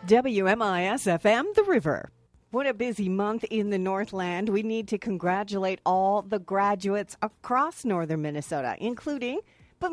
WMIS-FM, The River. What a busy month in the Northland. We need to congratulate all the graduates across northern Minnesota, including